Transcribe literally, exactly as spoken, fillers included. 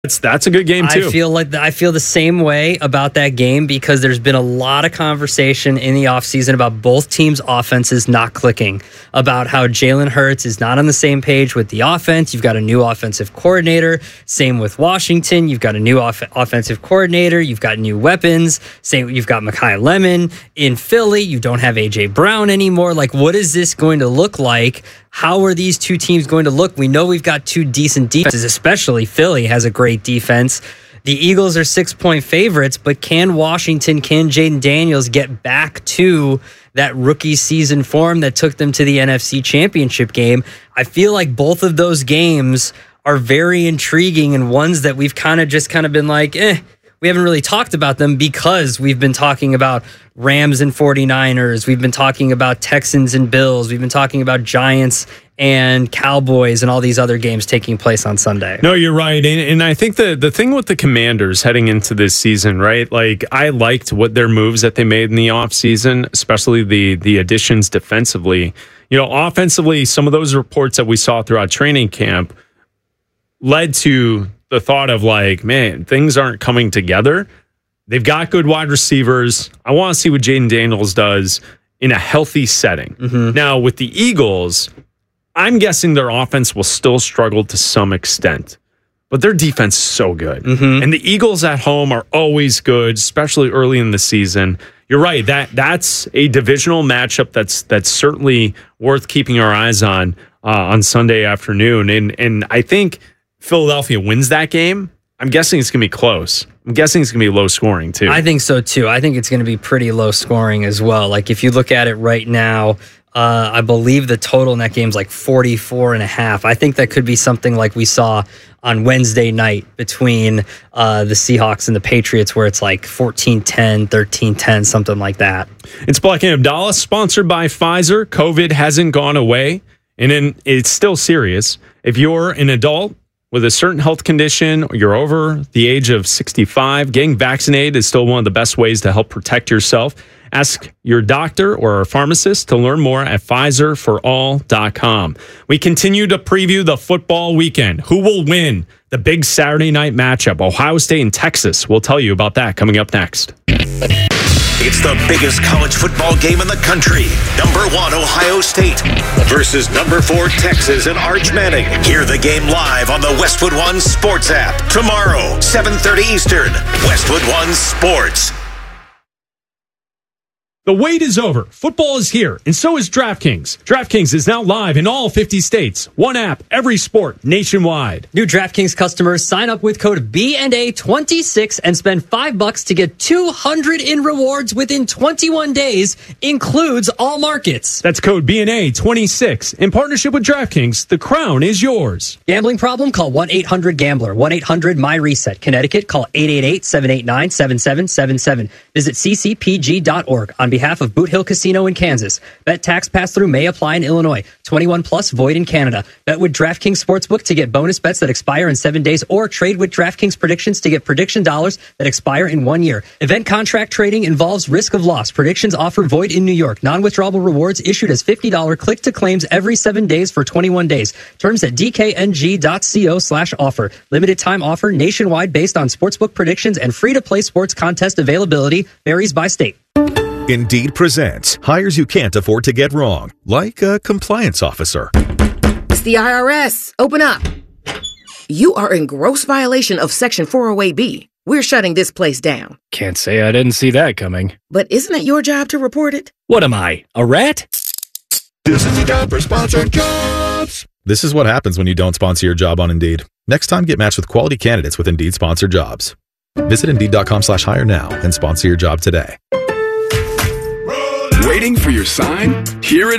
That's, that's a good game, too. I feel like the, I feel the same way about that game because there's been a lot of conversation in the offseason about both teams' offenses not clicking, about how Jalen Hurts is not on the same page with the offense. You've got a new offensive coordinator. Same with Washington. You've got a new off- offensive coordinator. You've got new weapons. Same, you've got Mekhi Lemon in Philly. You don't have A J Brown anymore. Like, what is this going to look like? How are these two teams going to look? We know we've got two decent defenses, especially Philly has a great defense. The Eagles are six-point favorites, but can Washington, can Jaden Daniels get back to that rookie season form that took them to the N F C Championship game? I feel like both of those games are very intriguing and ones that we've kind of just kind of been like, eh, we haven't really talked about them because we've been talking about Rams and 49ers. We've been talking about Texans and Bills. We've been talking about Giants and Cowboys and all these other games taking place on Sunday. No, you're right. And, and I think the, the thing with the Commanders heading into this season, right? Like, I liked what their moves that they made in the offseason, especially the, the additions defensively. You know, offensively, some of those reports that we saw throughout training camp led to the thought of like, man, things aren't coming together. They've got good wide receivers. I want to see what Jaden Daniels does in a healthy setting. Mm-hmm. Now, with the Eagles, I'm guessing their offense will still struggle to some extent, but their defense is so good. Mm-hmm. And the Eagles at home are always good, especially early in the season. You're right. That that's a divisional matchup that's that's certainly worth keeping our eyes on uh, on Sunday afternoon. And and I think Philadelphia wins that game. I'm guessing it's going to be close. I'm guessing it's going to be low scoring, too. I think so, too. I think it's going to be pretty low scoring as well. Like, if you look at it right now, uh, I believe the total in that game is like forty-four and a half. I think that could be something like we saw on Wednesday night between uh, the Seahawks and the Patriots, where it's like fourteen ten, thirteen ten, something like that. It's Black and Abdallah, sponsored by Pfizer. COVID hasn't gone away, and then it's still serious. If you're an adult with a certain health condition, or you're over the age of sixty-five, getting vaccinated is still one of the best ways to help protect yourself. Ask your doctor or a pharmacist to learn more at Pfizer for all dot com. We continue to preview the football weekend. Who will win the big Saturday night matchup? Ohio State and Texas. We'll tell you about that coming up next. It's the biggest college football game in the country. Number one, Ohio State versus number four, Texas and Arch Manning. Hear the game live on the Westwood One Sports app. Tomorrow, seven thirty Eastern. Westwood One Sports. The wait is over. Football is here, and so is DraftKings. DraftKings is now live in all fifty states. One app, every sport, nationwide. New DraftKings customers sign up with code B N A twenty-six and spend five bucks to get two hundred in rewards within twenty-one days. Includes all markets. That's code B N A twenty-six. In partnership with DraftKings, the crown is yours. Gambling problem? Call one eight hundred gambler. one eight hundred my reset. Connecticut, call eight eight eight, seven eight nine, seven seven seven seven. Visit c c p g dot org. On behalf of Boot Hill Casino in Kansas. Bet tax pass-through may apply in Illinois. twenty-one plus void in Canada. Bet with DraftKings Sportsbook to get bonus bets that expire in seven days or trade with DraftKings Predictions to get prediction dollars that expire in one year. Event contract trading involves risk of loss. Predictions offer void in New York. Non-withdrawable rewards issued as fifty dollars click-to-claims every seven days for twenty-one days. Terms at d k n g dot co slash offer. Limited time offer nationwide based on sportsbook predictions and free-to-play sports contest availability varies by state. Indeed presents hires you can't afford to get wrong, like a compliance officer. It's the I R S. Open up. You are in gross violation of Section four oh eight B. We're shutting this place down. Can't say I didn't see that coming. But isn't it your job to report it? What am I, a rat? This is the job for sponsored jobs. This is what happens when you don't sponsor your job on Indeed. Next time, get matched with quality candidates with Indeed sponsored jobs. Visit Indeed.com slash hire now and sponsor your job today. Waiting for your sign? Here it